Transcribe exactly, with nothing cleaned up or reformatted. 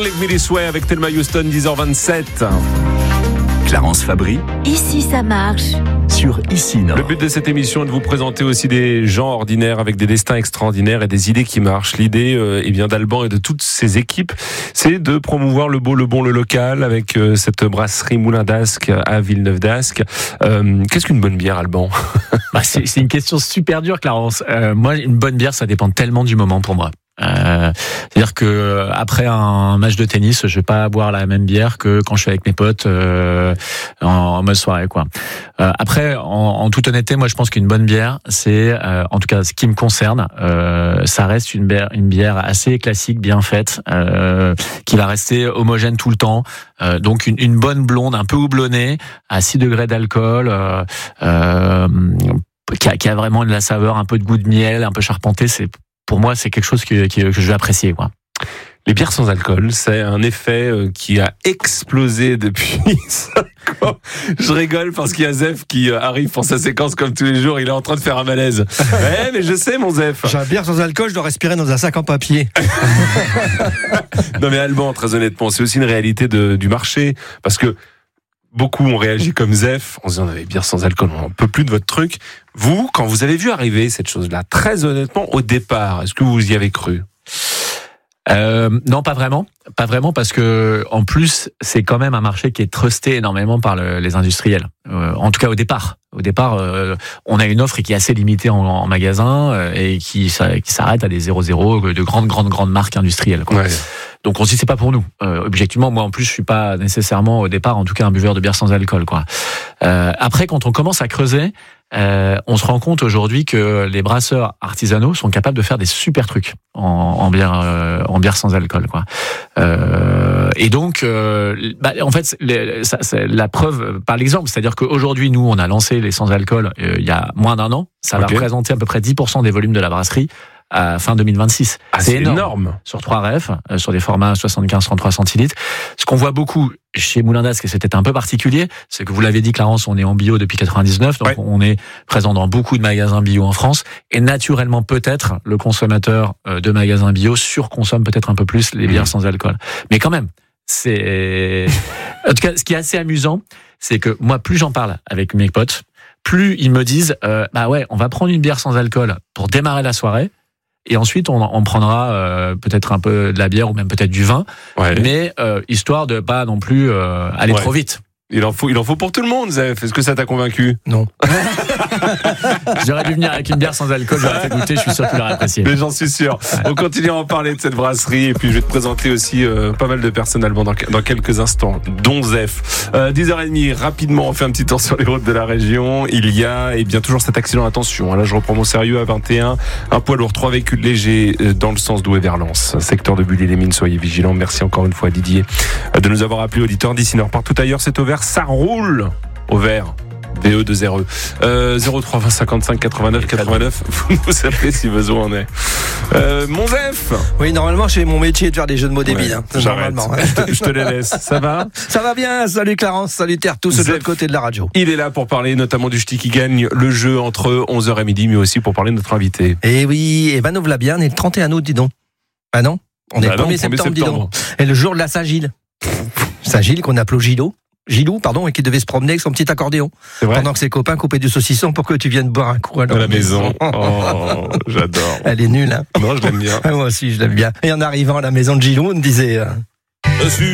Leave Me This Way avec Thelma Houston, dix heures vingt-sept. Clarence Fabry. Ici ça marche. Sur Ici Nord. Le but de cette émission est de vous présenter aussi des gens ordinaires avec des destins extraordinaires et des idées qui marchent. L'idée euh, eh bien, d'Alban et de toutes ses équipes, c'est de promouvoir le beau, le bon, le local avec euh, cette brasserie Moulin d'Ascq à Villeneuve d'Ascq. Euh, qu'est-ce qu'une bonne bière, Alban? Bah, c'est, c'est une question super dure, Clarence. Euh, moi, une bonne bière, ça dépend tellement du moment pour moi. Euh, c'est-à-dire que après un match de tennis, je vais pas boire la même bière que quand je suis avec mes potes euh, en, en mode soirée, quoi. Euh, après, en, en toute honnêteté, moi, je pense qu'une bonne bière, c'est, euh, en tout cas, ce qui me concerne, euh, ça reste une bière, une bière assez classique, bien faite, euh, qui va rester homogène tout le temps. Euh, donc une, une bonne blonde, un peu houblonnée, à six degrés d'alcool. Euh, euh, qui a, qui a vraiment de la saveur, un peu de goût de miel, un peu charpenté. C'est Pour moi, c'est quelque chose que, que, que je vais apprécier, quoi. Les bières sans alcool, c'est un effet qui a explosé depuis cinq ans. Je rigole parce qu'il y a Zef qui arrive pour sa séquence comme tous les jours. Il est en train de faire un malaise. Ouais, mais je sais, mon Zef. J'ai une bière sans alcool, je dois respirer dans un sac en papier. Non, mais Alban, très honnêtement, c'est aussi une réalité de, du marché. Parce que beaucoup ont réagi comme Zef en se disant, on avait bière sans alcool, on n'en peut plus de votre truc. Vous, quand vous avez vu arriver cette chose-là, très honnêtement, au départ, est-ce que vous y avez cru? Euh, non, pas vraiment, pas vraiment, parce que en plus, c'est quand même un marché qui est trusté énormément par le, les industriels. Euh, en tout cas, au départ, au départ, euh, on a une offre qui est assez limitée en, en magasin euh, et qui, ça, qui s'arrête à des zéro zéro de grandes, grandes, grandes marques industrielles, quoi. Ouais. Donc on se dit c'est pas pour nous. Euh, objectivement, moi en plus, je suis pas nécessairement au départ, en tout cas, un buveur de bière sans alcool, quoi. Euh, après, quand on commence à creuser, euh, on se rend compte aujourd'hui que les brasseurs artisanaux sont capables de faire des super trucs en, en bière, euh, en bière sans alcool, quoi. Euh, et donc, euh, bah, en fait, les, ça, c'est la preuve par l'exemple, c'est-à-dire qu'aujourd'hui, nous, on a lancé les sans alcool euh, il y a moins d'un an. Ça okay. va représenter à peu près dix pour cent des volumes de la brasserie à fin deux mille vingt-six. Ah, c'est, c'est énorme. énorme. Sur trois refs, euh, sur des formats soixante-quinze à trente-trois centilitres. Ce qu'on voit beaucoup chez Moulin d'Ascq, et c'était un peu particulier, c'est que vous l'avez dit, Clarence, on est en bio depuis quatre-vingt-dix-neuf, donc ouais. on est présent dans beaucoup de magasins bio en France, et naturellement, peut-être, le consommateur de magasins bio surconsomme peut-être un peu plus les bières mmh. sans alcool. Mais quand même, c'est... En tout cas, ce qui est assez amusant, c'est que moi, plus j'en parle avec mes potes, plus ils me disent, euh, bah ouais, on va prendre une bière sans alcool pour démarrer la soirée, et ensuite on, on prendra euh, peut-être un peu de la bière ou même peut-être du vin, ouais. mais euh, histoire de pas non plus euh, aller ouais. trop vite. Il en faut, il en faut pour tout le monde, Zef. Est-ce que ça t'a convaincu? Non. J'aurais dû venir avec une bière sans alcool, j'aurais fait goûter, je suis sûr qu'il aurait apprécié. Mais j'en suis sûr. On continue à en parler de cette brasserie, et puis je vais te présenter aussi euh, pas mal de personnes allemandes dans, dans quelques instants, dont Zef. Euh, dix heures trente, rapidement, on fait un petit tour sur les routes de la région. Il y a, et bien toujours cet accident, attention, là je reprends mon sérieux, à vingt et un, un poids lourd, trois véhicules légers dans le sens d'Oué vers Lens. Secteur de Bully-les-Mines, soyez vigilants. Merci encore une fois Didier de nous avoir appelé, auditeurs d'ici Nord. Partout ailleurs, c'est au vert. Ça roule au vert. D E deux R E. Euh, zéro trois vingt cinquante-cinq quatre-vingt-neuf quatre-vingt-neuf. Vous nous appelez si besoin en est. Euh, mon Zef. Oui, normalement, c'est mon métier de faire des jeux de mots débiles. Ouais, hein, normalement. Je te, je te les laisse. Ça va? Ça va bien. Salut Clarence. Salut Terre, tous de l'autre côté de la radio. Il est là pour parler notamment du ch'ti qui gagne le jeu entre onze heures et midi, mais aussi pour parler de notre invité. Eh oui, et ben nous voilà bien. On est le trente et un août, dis donc. Ah non? On est bah le premier septembre, septembre, dis donc. Et le jour de la Saint-Gilles. Saint-Gilles qu'on appelait Gilot. Gilou, pardon, et qui devait se promener avec son petit accordéon. Pendant que ses copains coupaient du saucisson pour que tu viennes boire un coup à, à la maison. Oh, j'adore. Elle est nulle, hein. Non, je l'aime bien. Moi aussi, je l'aime bien. Et en arrivant à la maison de Gilou, on me disait... Euh...